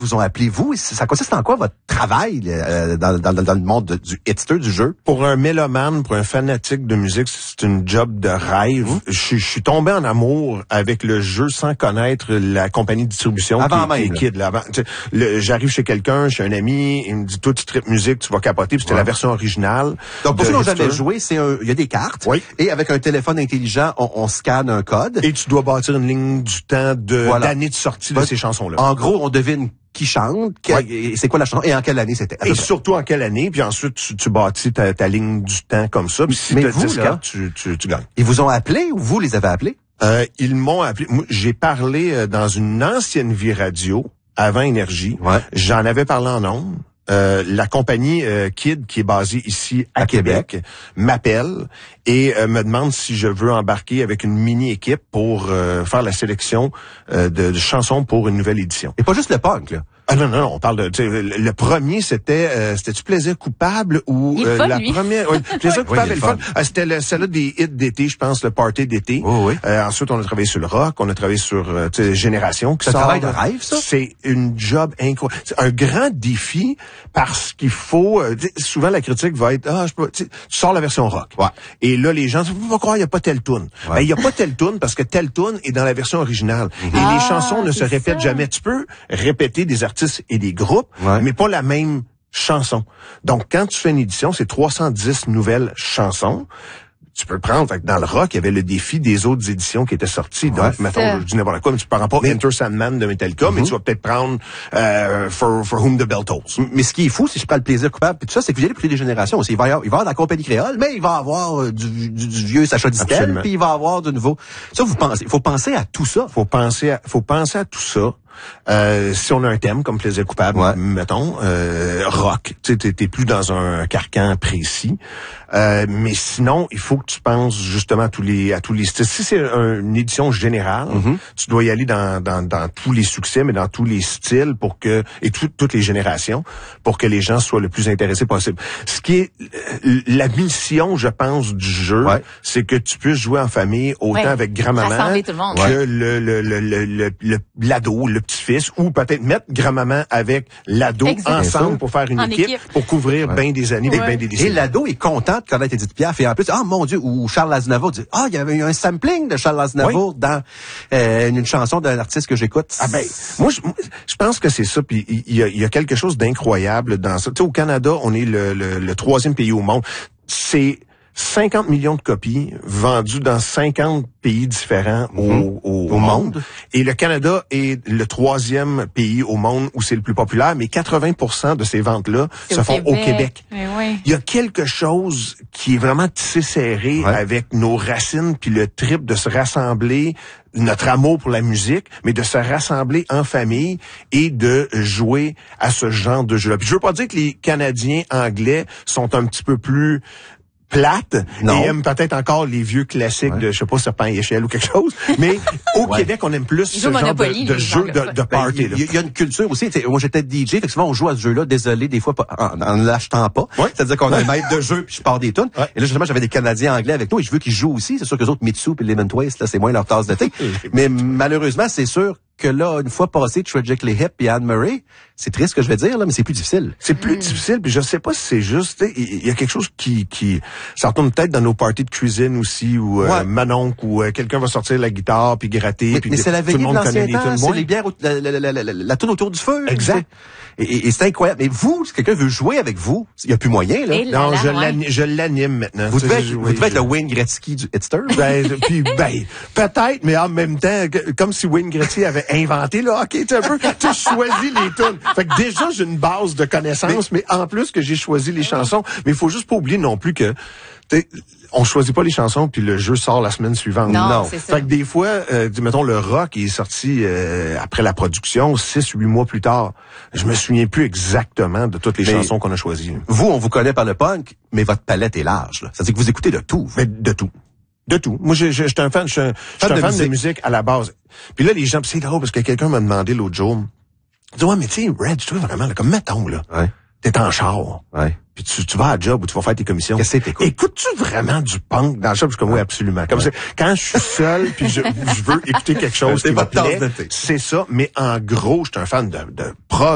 vous ont appelé vous. Ça consiste en quoi votre travail dans le monde du hitster, du jeu? Pour un mélomane, pour un fanatique de musique, c'est une job de rêve. Je suis tombé en amour avec le jeu sans connaître la compagnie de distribution qui est Kid. Là, j'arrive chez quelqu'un, chez un ami, il me dit, toi tu tripes musique, tu vas capoter, puis c'était la version originale. Donc pour ceux qui n'ont jamais joué, il y a des cartes, et avec un téléphone intelligent, on scanne un code. Et tu dois bâtir une ligne du temps d'année de sortie de ces chansons-là. En gros, on devine qui chante, et c'est quoi la chanson, et en quelle année c'était. Et surtout en quelle année, puis ensuite tu bâtis ta ligne du temps comme ça, puis si tu as 10 cartes, tu gagnes. Ils vous ont appelé ou vous les avez appelés? Ils m'ont appelé. Moi, j'ai parlé dans une ancienne vie radio, avant Énergie. J'en avais parlé en ondes. La compagnie Kid, qui est basée ici à Québec, m'appelle et me demande si je veux embarquer avec une mini-équipe pour faire la sélection de chansons pour une nouvelle édition. Et pas juste le punk, là. Ah non, on parle de le premier c'était-tu Plaisir coupable ou la première Plaisir coupable et le fun. C'était celle-là des hits d'été, je pense, le party d'été. Ensuite on a travaillé sur le rock, on a travaillé sur Génération qui sort. C'est un travail de rêve, ça. C'est une job incroyable. C'est un grand défi parce qu'il faut souvent la critique va être tu sors la version rock. Et là les gens vont croire il y a pas telle tune. Ben il y a pas telle tune parce que telle tune est dans la version originale. Et les chansons ne se répètent jamais. Tu peux répéter des artistes et des groupes, mais pas la même chanson. Donc, quand tu fais une édition, c'est 310 nouvelles chansons. Tu peux le prendre. Fait que dans le rock, il y avait le défi des autres éditions qui étaient sorties. Donc, mettons, je dis n'importe quoi, mais tu prends pas Enter Sandman de Metallica, mais tu vas peut-être prendre For Whom the Bell Tolls. Mais ce qui est fou, si je prends le Plaisir coupable, puis tout ça, c'est que vous allez plus des générations aussi. Il va y avoir de la compagnie créole, mais il va y avoir du vieux Sacha Distel, puis il va y avoir du nouveau. Ça, il faut penser à tout ça. Faut penser à tout ça. Si on a un thème comme Plaisir coupable, mettons, rock, tu sais, t'es plus dans un carcan précis. Mais sinon, il faut que tu penses justement à tous les styles. Si c'est une édition générale, tu dois y aller dans tous les succès, mais dans tous les styles et toutes les générations, pour que les gens soient le plus intéressés possible. Ce qui est la mission, je pense, du jeu, c'est que tu puisses jouer en famille autant avec grand-maman que l'ado, le petit-fils, ou peut-être mettre grand-maman avec l'ado ensemble pour faire une équipe, pour couvrir bien des années, bien des décennies. Et l'ado est content de connaître Edith Piaf, et en plus, mon Dieu, ou Charles Aznavour dit, il y avait eu un sampling de Charles Aznavour dans une chanson d'un artiste que j'écoute. Moi, je pense que c'est ça, puis il y a quelque chose d'incroyable dans ça. Tu sais, au Canada, on est le 3e pays au monde. C'est 50 millions de copies vendues dans 50 pays différents au monde. Et le Canada est le 3e pays au monde où c'est le plus populaire, mais 80% de ces ventes-là se font au Québec. Il y a quelque chose qui est vraiment tissé serré avec nos racines, puis le trip de se rassembler, notre amour pour la musique, mais de se rassembler en famille et de jouer à ce genre de jeu-là. Puis je veux pas dire que les Canadiens anglais sont un petit peu plus plate et aime peut-être encore les vieux classiques de, je sais pas, Serpent et Échelle ou quelque chose, mais au Québec, on aime plus ce genre de jeu de party. Il y a une culture aussi. Moi, j'étais DJ, fait que souvent, on joue à ce jeu-là, désolé, des fois, en l'achetant pas. C'est-à-dire qu'on a un maître de jeu, puis je pars des tunes. Et là, justement, j'avais des Canadiens anglais avec nous, et je veux qu'ils jouent aussi. C'est sûr que les autres, Mitsu et Lemon Twist, là, c'est moins leur tasse de thé. Mais malheureusement, c'est sûr que là, une fois passé Tragically Hip et Anne Murray, c'est triste ce que je vais dire, là, mais c'est plus difficile. C'est plus difficile, puis je sais pas si c'est juste, il y a quelque chose qui ça retourne peut-être dans nos parties de cuisine aussi, où Manon, où quelqu'un va sortir la guitare, puis gratter, puis mais c'est la tout le monde connaît les tunes. C'est les bières, la toune autour du feu. Exact. Et c'est incroyable. Mais vous, si quelqu'un veut jouer avec vous, il y a plus moyen, là. Non, je l'anime maintenant. Vous devez être le Wayne Gretzky du hitster. Peut-être, mais en même temps, comme si Wayne Gretzky avait inventé le hockey, tu as choisi les tunes. Fait que déjà, j'ai une base de connaissances, mais en plus que j'ai choisi les chansons. Mais il faut juste pas oublier non plus que on choisit pas les chansons puis le jeu sort la semaine suivante. Non. Fait que des fois, mettons, le rock est sorti après la production 6-8 mois plus tard. Je me souviens plus exactement de toutes les chansons qu'on a choisies. Vous, on vous connaît par le punk, mais votre palette est large, là. C'est-à-dire que vous écoutez de tout. Mais de tout. De tout. Moi, je suis un fan, de musique à la base. Puis là, les gens, c'est drôle parce que quelqu'un m'a demandé l'autre jour, il dit, mais tu sais, Red, tu vois vraiment, là, comme mettons, là, t'es en char. Puis tu vas à job ou tu vas faire tes commissions. Qu'est-ce que t'écoutes? Écoutes-tu vraiment du punk dans le job? Je suis comme, oui, absolument. Comme ça, quand je suis seul puis je veux écouter quelque chose qui me plaît, c'est ça. Mais en gros, je suis un fan de prog.